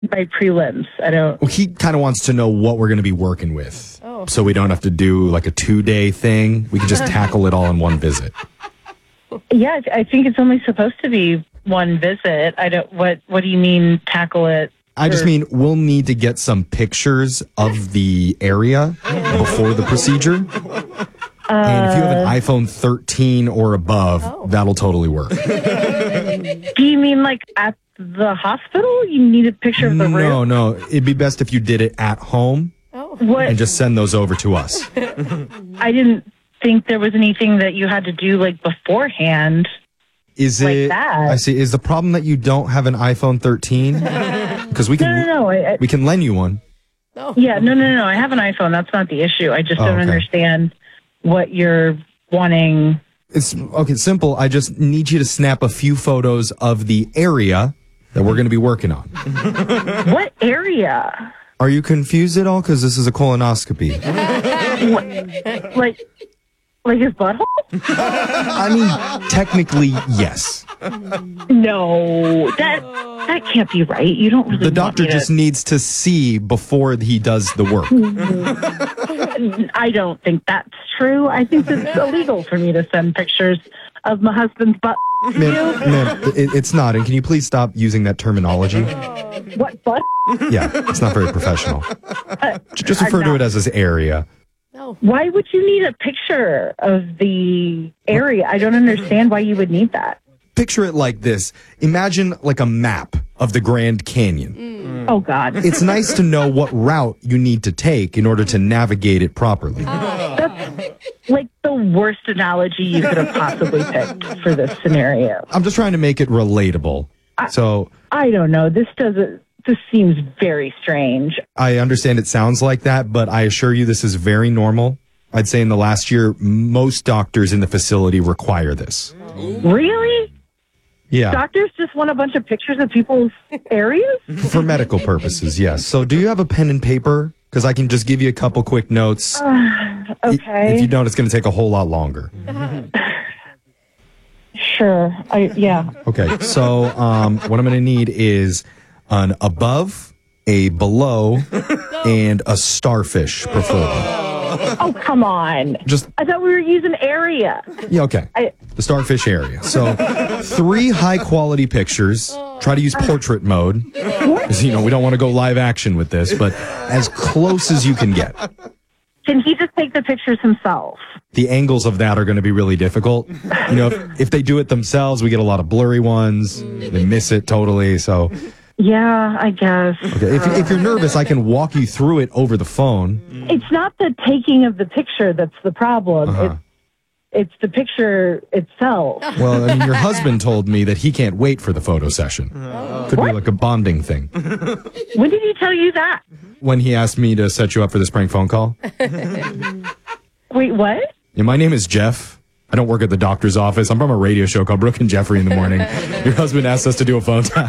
by prelims? I don't. Well, he kind of wants to know what we're going to be working with. So we don't have to do like a 2-day thing. We can just tackle it all in one visit. Yeah, I think it's only supposed to be one visit. I don't. What do you mean tackle it? I just mean we'll need to get some pictures of the area before the procedure. And if you have an iPhone 13 or above, that'll totally work. Do you mean like at the hospital? You need a picture of the room? No. It'd be best if you did it at home and just send those over to us. I didn't think there was anything that you had to do like beforehand. Is like it? That. I see. Is the problem that you don't have an iPhone 13? Because we can. No. We can lend you one. Yeah, no. I have an iPhone. That's not the issue. I just don't understand what you're wanting. It's okay. Simple. I just need you to snap a few photos of the area that we're going to be working on. What area? Are you confused at all? Because this is a colonoscopy. Like his butthole? I mean, technically, yes. No, that can't be right. You don't really. The doctor just needs to see before he does the work. I don't think that's true. I think it's illegal for me to send pictures of my husband's butt. Ma'am, it's not. And can you please stop using that terminology? What, butt? Yeah, it's not very professional. Just refer to it as this area. Why would you need a picture of the area? I don't understand why you would need that. Picture it like this. Imagine like a map of the Grand Canyon. Oh, God. It's nice to know what route you need to take in order to navigate it properly. That's like the worst analogy you could have possibly picked for this scenario. I'm just trying to make it relatable. I don't know. This seems very strange. I understand it sounds like that, but I assure you this is very normal. I'd say in the last year, most doctors in the facility require this. Really? Yeah. Doctors just want a bunch of pictures of people's areas? For medical purposes, yes. So do you have a pen and paper? Because I can just give you a couple quick notes. Okay. If you don't, it's going to take a whole lot longer. Sure. Yeah. Okay. So what I'm going to need is an above, a below, and a starfish, preferably. Oh, come on. I thought we were using area. Yeah, okay. The starfish area. So 3 high-quality pictures. Try to use portrait mode. Because, we don't want to go live action with this, but as close as you can get. Can he just take the pictures himself? The angles of that are going to be really difficult. If they do it themselves, we get a lot of blurry ones. They miss it totally, so... Yeah, I guess. Okay, if you're nervous, I can walk you through it over the phone. It's not the taking of the picture that's the problem. It's the picture itself. Well, your husband told me that he can't wait for the photo session. Could be like a bonding thing. When did he tell you that? When he asked me to set you up for this prank phone call. Wait, what? Yeah, my name is Jeff. I don't work at the doctor's office. I'm from a radio show called Brooke and Jeffrey in the Morning. Your husband asked us to do a phone tap.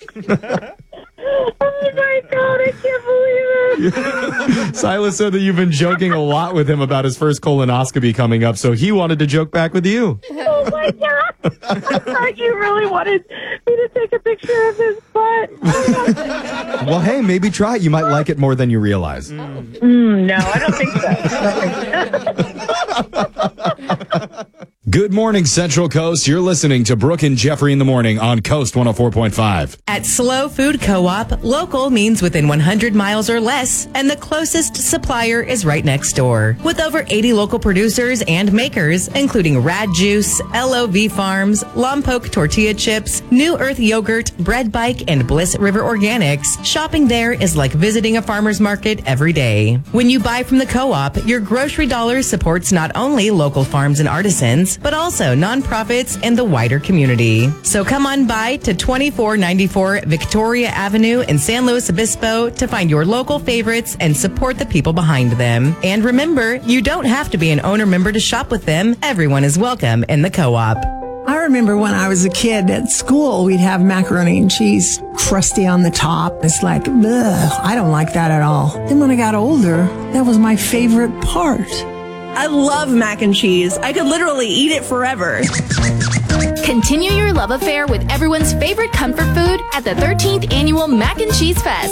Oh my God, I can't believe it. Silas said that you've been joking a lot with him about his first colonoscopy coming up, so he wanted to joke back with you. Oh my God. I thought you really wanted me to take a picture of his butt. Well, hey, maybe try it. You might like it more than you realize. No, I don't think so. Good morning, Central Coast. You're listening to Brooke and Jeffrey in the Morning on Coast 104.5. At Slow Food Co-op, local means within 100 miles or less, and the closest supplier is right next door. With over 80 local producers and makers, including Rad Juice, LOV Farms, Lompoc Tortilla Chips, New Earth Yogurt, Bread Bike, and Bliss River Organics, shopping there is like visiting a farmer's market every day. When you buy from the co-op, your grocery dollar supports not only local farms and artisans, but also nonprofits and the wider community. So come on by to 2494 Victoria Avenue in San Luis Obispo to find your local favorites and support the people behind them. And remember, you don't have to be an owner member to shop with them. Everyone is welcome in the co-op. I remember when I was a kid at school, we'd have macaroni and cheese crusty on the top. It's like, ugh, I don't like that at all. Then when I got older, that was my favorite part. I love mac and cheese. I could literally eat it forever. Continue your love affair with everyone's favorite comfort food at the 13th Annual Mac and Cheese Fest.